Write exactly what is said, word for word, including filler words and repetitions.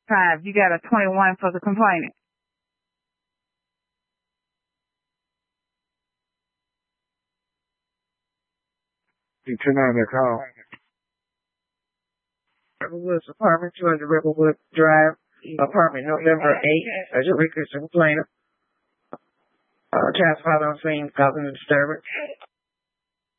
Five. You got a twenty-one for the complainant. You turn on the call. Riverwood's apartment, two hundred Riverwood Drive, apartment November eighth, as your records complainant. Uh, child father on scene causing a disturbance.